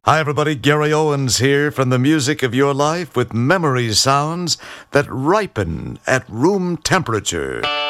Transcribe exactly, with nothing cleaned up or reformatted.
Hi, everybody. Gary Owens here from the music of your life with memory sounds that ripen at room temperature.